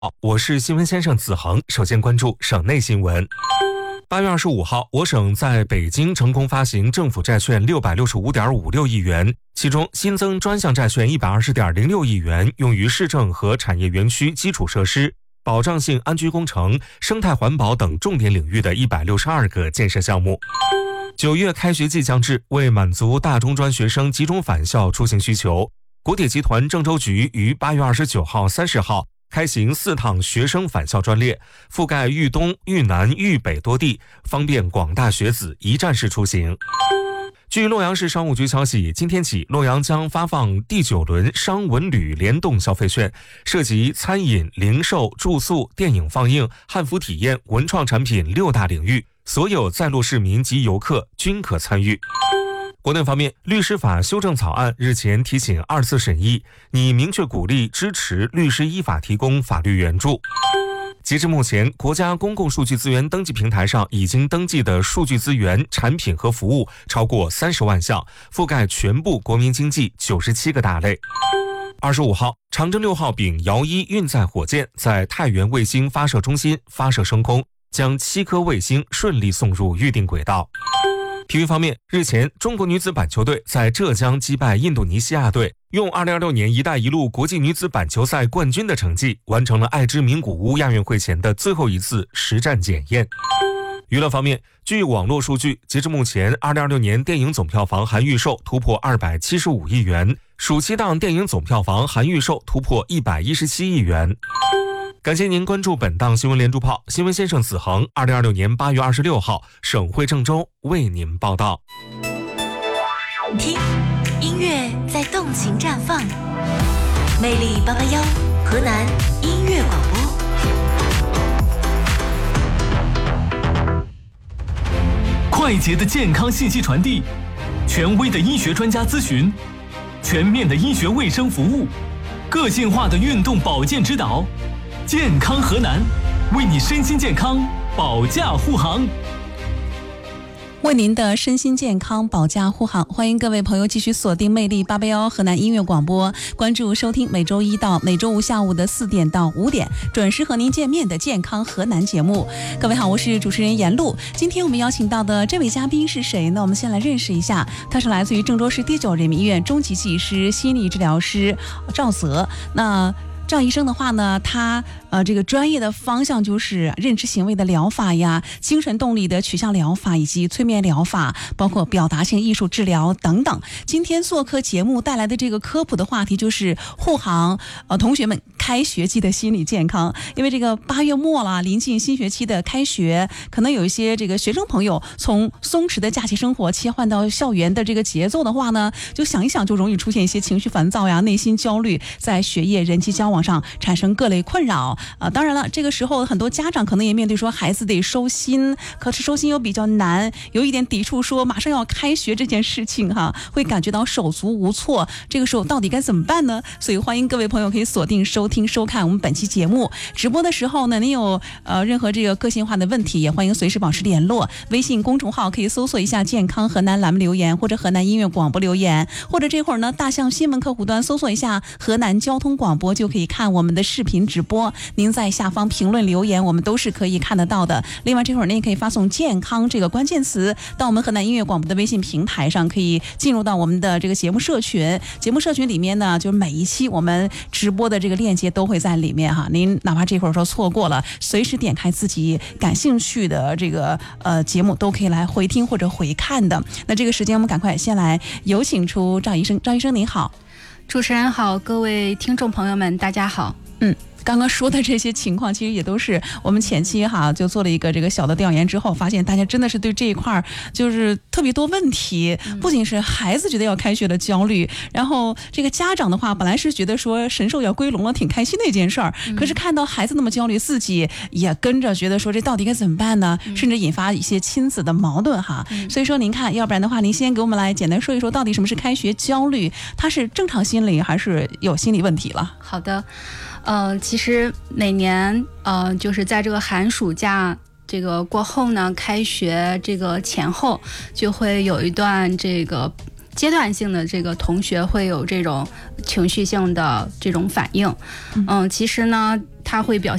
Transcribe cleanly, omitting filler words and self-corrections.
我是新闻先生子恒。首先关注省内新闻。8月25号，我省在北京成功发行政府债券665.56亿元，其中新增专项债券120.06亿元，用于市政和产业园区基础设施、保障性安居工程、生态环保等重点领域的162个建设项目。9月开学季将至，为满足大中专学生集中返校出行需求，国铁集团郑州局于8月29号、30号开行4趟学生返校专列，覆盖豫东、豫南、豫北多地，方便广大学子一站式出行。据洛阳市商务局消息，今天起，洛阳将发放第9轮商文旅联动消费券，涉及餐饮、零售、住宿、电影放映、汉服体验、文创产品6大领域，所有在洛市民及游客均可参与。国内方面，律师法修正草案日前提请2次审议，拟明确鼓励支持律师依法提供法律援助。截至目前，国家公共数据资源登记平台上已经登记的数据资源、产品和服务超过30万项，覆盖全部国民经济97个大类。25号，长征6号丙遥1运载火箭在太原卫星发射中心发射升空，将7颗卫星顺利送入预定轨道。体育方面，日前，中国女子板球队在浙江击败印度尼西亚队，用2026年“一带一路”国际女子板球赛冠军的成绩，完成了爱知名古屋亚运会前的最后一次实战检验。娱乐方面，据网络数据，截至目前，2026年电影总票房含预售突破275亿元，暑期档电影总票房含预售突破117亿元。感谢您关注本档新闻连珠炮，新闻先生子恒，2026年8月26号，省会郑州为您报道。 听，音乐在动情绽放，魅力881，河南音乐广播。快捷的健康信息传递，权威的医学专家咨询，全面的医学卫生服务，个性化的运动保健指导。健康河南，为你身心健康保驾护航。 为您的身心健康保驾护航，欢迎各位朋友继续锁定魅力881河南音乐广播，关注收听每周一到每周五下午的4点到5点准时和您见面的健康河南节目。各位好，我是主持人闫璐。今天我们邀请到的这位嘉宾是谁呢？我们先来认识一下，他是来自于郑州市第9人民医院中级技师、心理治疗师赵泽。那赵医生的话呢，他这个专业的方向就是认知行为的疗法呀、精神动力的取向疗法以及催眠疗法，包括表达性艺术治疗等等。今天做客节目带来的这个科普的话题就是护航同学们开学季的心理健康。因为这个8月末了，临近新学期的开学，可能有一些这个学生朋友从松弛的假期生活切换到校园的这个节奏的话呢，就想一想就容易出现一些情绪烦躁呀、内心焦虑，在学业、人际交往上产生各类困扰。当然了，这个时候很多家长可能也面对说孩子得收心，可是收心又比较难，有一点抵触说马上要开学这件事情会感觉到手足无措。这个时候到底该怎么办呢？所以欢迎各位朋友可以锁定收听收看我们本期节目。直播的时候呢，您有任何这个个性化的问题，也欢迎随时保持联络。微信公众号可以搜索一下健康河南栏目留言，或者河南音乐广播留言，或者这会儿呢大象新闻客户端搜索一下河南交通广播，就可以看我们的视频直播。您在下方评论留言，我们都是可以看得到的。另外这会儿您也可以发送健康这个关键词到我们河南音乐广播的微信平台上，可以进入到我们的这个节目社群。节目社群里面呢，就是每一期我们直播的这个链接都会在里面您哪怕这会儿说错过了，随时点开自己感兴趣的这个节目都可以来回听或者回看的。那这个时间我们赶快先来有请出赵医生。赵医生您好。 主持人好，各位听众朋友们大家好。 刚刚说的这些情况其实也都是我们前期就做了一个这个小的调研之后，发现大家真的是对这一块就是特别多问题，不仅是孩子觉得要开学的焦虑，然后这个家长的话本来是觉得说神兽要归笼了挺开心的一件事儿，可是看到孩子那么焦虑，自己也跟着觉得说这到底该怎么办呢？甚至引发一些亲子的矛盾所以说您看，要不然的话您先给我们来简单说一说到底什么是开学焦虑，它是正常心理还是有心理问题了？ 好的，其实每年就是在这个寒暑假这个过后呢，开学这个前后就会有一段这个阶段性的这个同学会有这种情绪性的这种反应。其实呢，他会表现